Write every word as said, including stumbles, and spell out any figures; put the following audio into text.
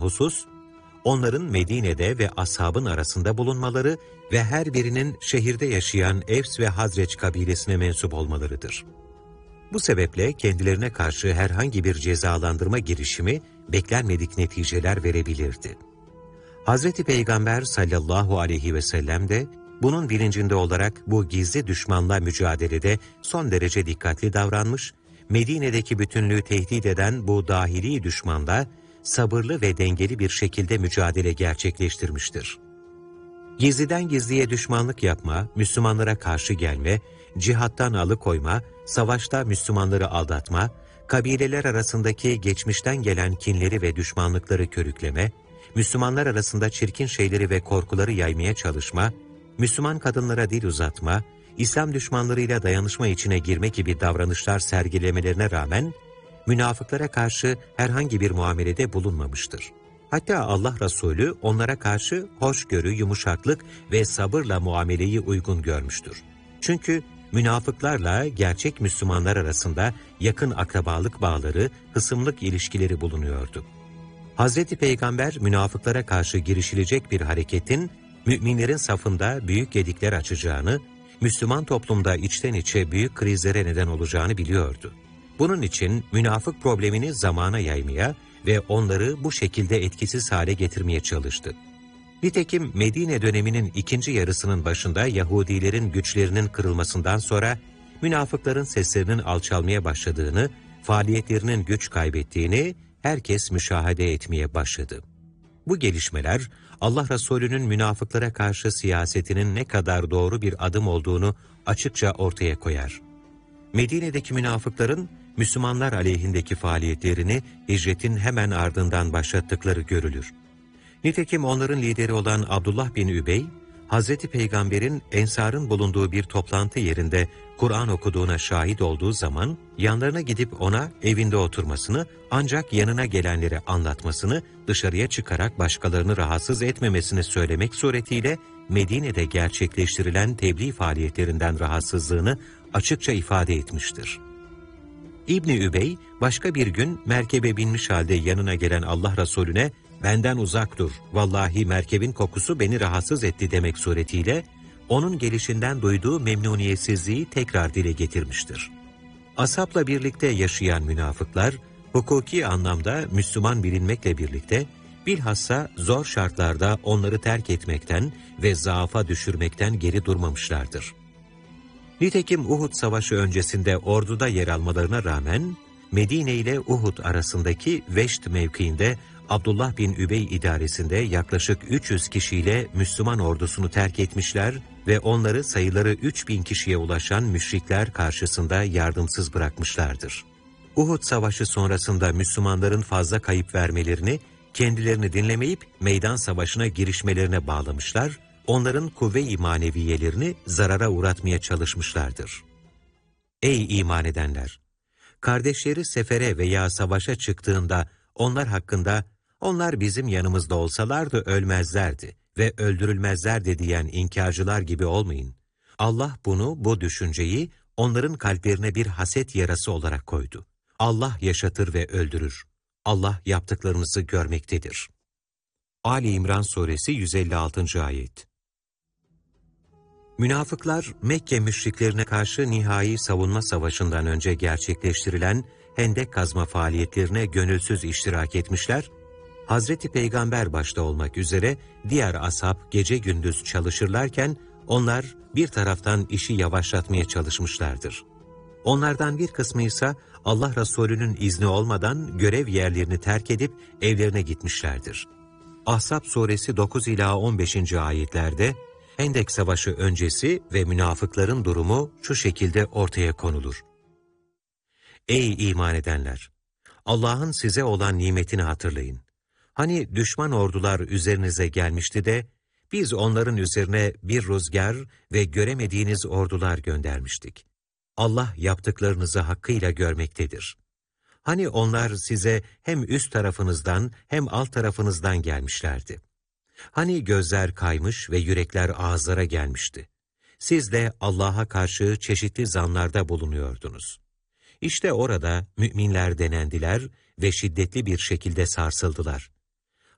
husus, onların Medine'de ve ashabın arasında bulunmaları ve her birinin şehirde yaşayan Evs ve Hazreç kabilesine mensup olmalarıdır. Bu sebeple kendilerine karşı herhangi bir cezalandırma girişimi beklenmedik neticeler verebilirdi. Hazreti Peygamber sallallahu aleyhi ve sellem de bunun bilincinde olarak bu gizli düşmanla mücadelede son derece dikkatli davranmış, Medine'deki bütünlüğü tehdit eden bu dahili düşmanla sabırlı ve dengeli bir şekilde mücadele gerçekleştirmiştir. Gizliden gizliye düşmanlık yapma, Müslümanlara karşı gelme, cihattan alıkoyma, savaşta Müslümanları aldatma, kabileler arasındaki geçmişten gelen kinleri ve düşmanlıkları körükleme, Müslümanlar arasında çirkin şeyleri ve korkuları yaymaya çalışma, Müslüman kadınlara dil uzatma, İslam düşmanlarıyla dayanışma içine girme gibi davranışlar sergilemelerine rağmen, münafıklara karşı herhangi bir muamelede bulunmamıştır. Hatta Allah Resulü onlara karşı hoşgörü, yumuşaklık ve sabırla muameleyi uygun görmüştür. Çünkü münafıklarla gerçek Müslümanlar arasında yakın akrabalık bağları, hısımlık ilişkileri bulunuyordu. Hazreti Peygamber münafıklara karşı girişilecek bir hareketin müminlerin safında büyük gedikler açacağını, Müslüman toplumda içten içe büyük krizlere neden olacağını biliyordu. Bunun için münafık problemini zamana yaymaya ve onları bu şekilde etkisiz hale getirmeye çalıştı. Nitekim Medine döneminin ikinci yarısının başında Yahudilerin güçlerinin kırılmasından sonra münafıkların seslerinin alçalmaya başladığını, faaliyetlerinin güç kaybettiğini herkes müşahede etmeye başladı. Bu gelişmeler Allah Resulü'nün münafıklara karşı siyasetinin ne kadar doğru bir adım olduğunu açıkça ortaya koyar. Medine'deki münafıkların Müslümanlar aleyhindeki faaliyetlerini hicretin hemen ardından başlattıkları görülür. Nitekim onların lideri olan Abdullah bin Übey, Hazreti Peygamber'in Ensar'ın bulunduğu bir toplantı yerinde Kur'an okuduğuna şahit olduğu zaman, yanlarına gidip ona evinde oturmasını, ancak yanına gelenlere anlatmasını, dışarıya çıkarak başkalarını rahatsız etmemesini söylemek suretiyle Medine'de gerçekleştirilen tebliğ faaliyetlerinden rahatsızlığını açıkça ifade etmiştir. İbni Übey, başka bir gün merkebe binmiş halde yanına gelen Allah Resulüne, "Benden uzak dur, vallahi merkebin kokusu beni rahatsız etti" demek suretiyle, onun gelişinden duyduğu memnuniyetsizliği tekrar dile getirmiştir. Ashabla birlikte yaşayan münafıklar, hukuki anlamda Müslüman bilinmekle birlikte, bilhassa zor şartlarda onları terk etmekten ve zaafa düşürmekten geri durmamışlardır. Nitekim Uhud Savaşı öncesinde orduda yer almalarına rağmen, Medine ile Uhud arasındaki Veşt mevkiinde Abdullah bin Übey idaresinde yaklaşık üç yüz kişiyle Müslüman ordusunu terk etmişler ve onları sayıları üç bin kişiye ulaşan müşrikler karşısında yardımsız bırakmışlardır. Uhud Savaşı sonrasında Müslümanların fazla kayıp vermelerini, kendilerini dinlemeyip meydan savaşına girişmelerine bağlamışlar, onların kuvve-i maneviyelerini zarara uğratmaya çalışmışlardır. Ey iman edenler! Kardeşleri sefere veya savaşa çıktığında onlar hakkında, "Onlar bizim yanımızda olsalardı ölmezlerdi ve öldürülmezlerdi" diyen inkarcılar gibi olmayın. Allah bunu, bu düşünceyi onların kalplerine bir haset yarası olarak koydu. Allah yaşatır ve öldürür. Allah yaptıklarınızı görmektedir. Ali İmran Suresi yüz elli altıncı Ayet. Münafıklar, Mekke müşriklerine karşı nihai savunma savaşından önce gerçekleştirilen hendek kazma faaliyetlerine gönülsüz iştirak etmişler, Hazreti Peygamber başta olmak üzere diğer ashab gece gündüz çalışırlarken onlar bir taraftan işi yavaşlatmaya çalışmışlardır. Onlardan bir kısmı ise Allah Resulü'nün izni olmadan görev yerlerini terk edip evlerine gitmişlerdir. Ahzab Suresi dokuz ila on beşinci ayetlerde Hendek Savaşı öncesi ve münafıkların durumu şu şekilde ortaya konulur. Ey iman edenler! Allah'ın size olan nimetini hatırlayın. Hani düşman ordular üzerinize gelmişti de, biz onların üzerine bir rüzgar ve göremediğiniz ordular göndermiştik. Allah yaptıklarınızı hakkıyla görmektedir. Hani onlar size hem üst tarafınızdan hem alt tarafınızdan gelmişlerdi. Hani gözler kaymış ve yürekler ağızlara gelmişti. Siz de Allah'a karşı çeşitli zanlarda bulunuyordunuz. İşte orada müminler denendiler ve şiddetli bir şekilde sarsıldılar.